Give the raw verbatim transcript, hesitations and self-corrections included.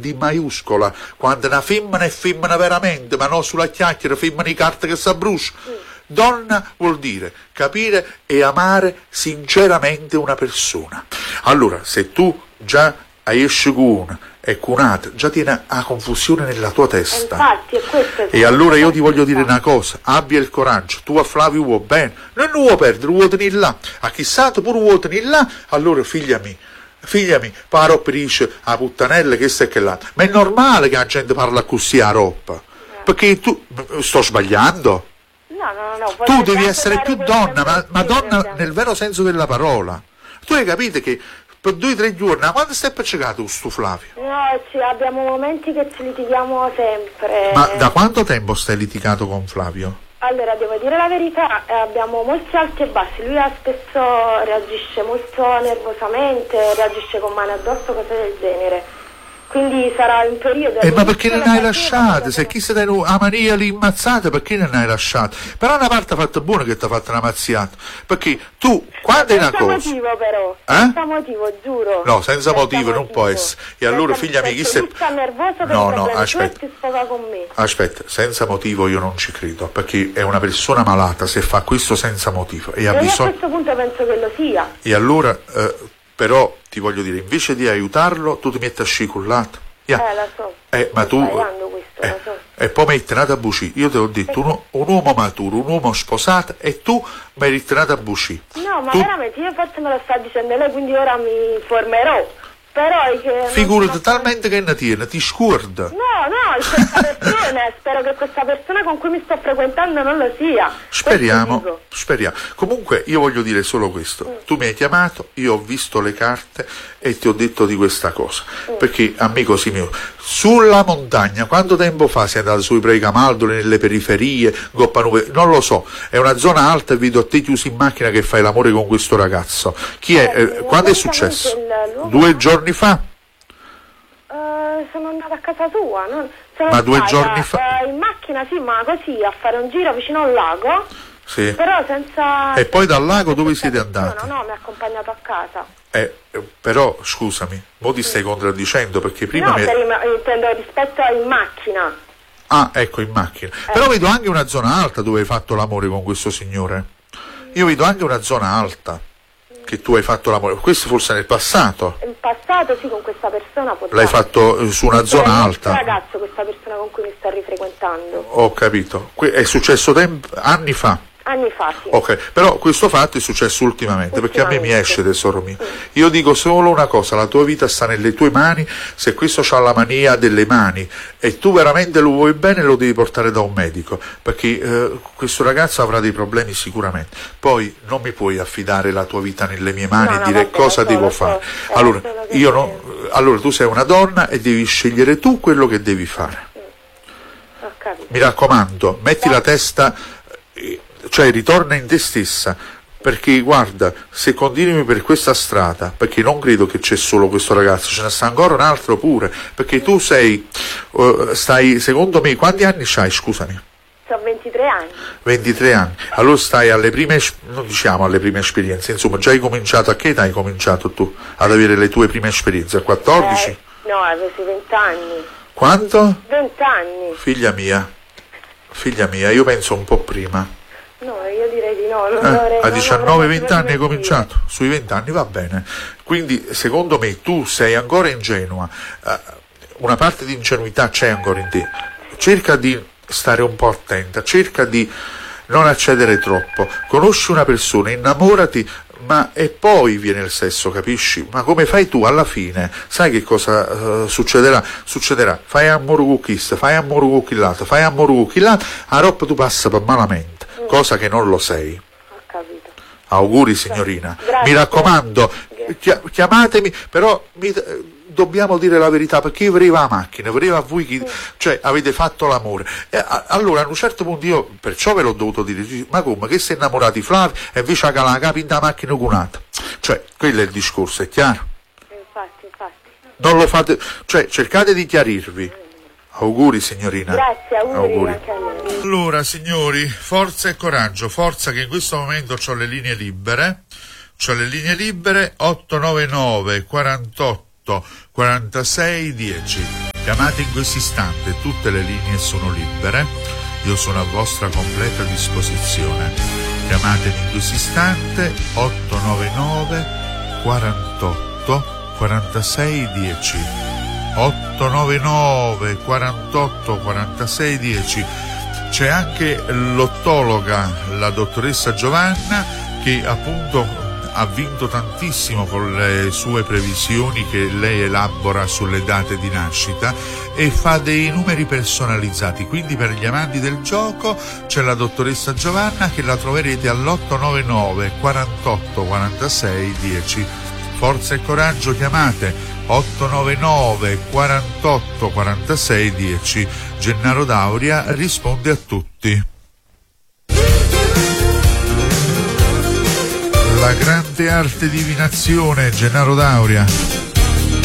di maiuscola, quando una femmina è femmina veramente, ma non sulla chiacchiera, femmina di carta che si abbrucia. Mm. Donna vuol dire capire e amare sinceramente una persona. Allora, se tu già hai esce con una e con un'altra, già tiene a confusione nella tua testa. Infatti, è questo. E allora io ti voglio dire una cosa, abbia il coraggio, tu a Flavio vuoi bene, non lo vuoi perdere, lo vuoi tenere là, a chissà tu pure vuoi tenere là, allora figlia mia, figlia mia, paro per dice a puttanella che sta e che là, ma è normale che la gente parla così a roppa, eh. Perché tu, sto sbagliando? No, no, no, tu devi essere più donna, ma, ma donna nel vero senso della parola. Tu hai capito che per due o tre giorni, quando stai appiccicato sto Flavio? No, cioè, abbiamo momenti che ci litighiamo sempre. Ma da quanto tempo stai litigato con Flavio? Allora, devo dire la verità, eh, abbiamo molti alti e bassi. Lui spesso reagisce molto nervosamente, reagisce con mani addosso, cose del genere. Quindi sarà un periodo... Eh, ma perché non hai lasciate? Se chi se ne a mania lì immazzate, perché non hai lasciate? Però una parte fatta buona che ti ha fatto una mazziata. Perché tu, quando è una cosa... Senza motivo però, eh? senza motivo, giuro. No, senza, senza motivo, motivo non può essere. E allora figlia mia, chi se... sta nervoso per no, no, aspetta. Ti sfoga con me. Aspetta, senza motivo io non ci credo, perché è una persona malata se fa questo senza motivo. E, ha bisogno... a questo punto penso che lo sia. E allora... Eh, però ti voglio dire, invece di aiutarlo tu ti metti a scicullato. Yeah. Eh, lo so. Eh, ma tu questo, eh, lo so. E poi mi hai tenato a bucì. Io ti ho detto un, un uomo maturo, un uomo sposato, e tu mi hai tenato a bucì. No, ma tu... veramente io forse me lo sta dicendo lei, quindi ora mi formerò. Però è che figurati talmente che ne tiene, ti scorda. No, no, questa persona, spero che questa persona con cui mi sto frequentando non lo sia. Speriamo, speriamo. Comunque io voglio dire solo questo. Mm. Tu mi hai chiamato, io ho visto le carte e ti ho detto di questa cosa. Mm. Perché, amico mio, sulla montagna, quanto tempo fa sei andato sui Preicamaldoli, nelle periferie, Goppanuve, non lo so, è una zona alta e vedo a te chiuso in macchina che fai l'amore con questo ragazzo. Chi è? Eh, quando è successo? Due giorni fa? Uh, sono andata a casa tua, no? Sono ma due stata, giorni fa? Uh, in macchina sì, ma così a fare un giro vicino al lago. Sì. Però senza... E poi dal lago dove siete andati? No, no, mi ha accompagnato a casa. Eh, però scusami, mo ti stai contraddicendo perché prima no, mi... per il, intendo rispetto a in macchina. Ah, ecco, in macchina. Eh. Però vedo anche una zona alta dove hai fatto l'amore con questo signore. Io vedo anche una zona alta che tu hai fatto l'amore. Questo forse nel passato. In passato sì, con questa persona potrebbe. L'hai fatto eh, su una zona alta. Un ragazzo, questa persona con cui mi sta rifrequentando. Ho capito. Que- è successo temp- anni fa. Anni fa, sì. Ok, però questo fatto è successo ultimamente, ultimamente. Perché a me mi esce, tesoro mio. Mm. Io dico solo una cosa, la tua vita sta nelle tue mani, se questo c'ha la mania delle mani e tu veramente lo vuoi bene lo devi portare da un medico, perché eh, questo ragazzo avrà dei problemi sicuramente. Poi non mi puoi affidare la tua vita nelle mie mani no, e dire no, cosa devo so, fare. So. Allora, io no, allora tu sei una donna e devi scegliere tu quello che devi fare. Mm. Okay. Mi raccomando, metti la testa... Eh, cioè ritorna in te stessa, perché guarda, se continui per questa strada, perché non credo che c'è solo questo ragazzo, ce ne sta ancora un altro pure, perché tu sei uh, stai, secondo me, quanti anni c'hai, scusami? Ho ventitré anni. ventitré anni, allora stai alle prime, non diciamo alle prime esperienze, insomma già hai cominciato, a che età hai cominciato tu ad avere le tue prime esperienze? A quattordici? Eh, no, avevo venti anni. Quanto? venti anni. Figlia mia, figlia mia, io penso un po' prima. No, io direi di no. Non eh, avrei, a diciannove venti anni hai dire. cominciato, sui venti anni va bene. Quindi secondo me tu sei ancora ingenua, uh, una parte di ingenuità c'è ancora in te. Cerca di stare un po' attenta, cerca di non accedere troppo. Conosci una persona, innamorati, ma e poi viene il sesso, capisci? Ma come fai tu alla fine? Sai che cosa uh, succederà? Succederà, fai amore con questo, fai amore con quell'altro, fai amore con quell'altro, a roba tu passa per malamente. Cosa che non lo sei. Ho capito. Auguri signorina. Grazie. Mi raccomando, chi- chiamatemi, però mi, dobbiamo dire la verità, perché io vorrei la macchina, vorrei a voi chi, cioè avete fatto l'amore. E, a, allora a un certo punto io, perciò ve l'ho dovuto dire, ma come, che sei innamorato di Flavio e invece ha la capo in da macchina con un'altra? Cioè, quello è il discorso, è chiaro? Infatti, infatti. Non lo fate, cioè cercate di chiarirvi. Auguri signorina. Grazie, auguri, auguri. Anche a lei. Allora signori, forza e coraggio, forza che in questo momento ho le linee libere, ho le linee libere otto nove nove quarantotto quarantasei dieci. Chiamate in questo istante, tutte le linee sono libere, io sono a vostra completa disposizione. Chiamatemi in questo istante otto nove nove quarantotto quarantasei dieci. otto nove nove quarantotto quarantasei dieci. C'è anche l'ottologa, la dottoressa Giovanna, che appunto ha vinto tantissimo con le sue previsioni che lei elabora sulle date di nascita e fa dei numeri personalizzati. Quindi per gli amanti del gioco c'è la dottoressa Giovanna, che la troverete all'otto nove nove quarantotto quarantasei dieci. Forza e coraggio, chiamate otto nove nove quarantotto quarantasei dieci. Gennaro Dauria risponde a tutti. La grande arte divinazione, Gennaro Dauria.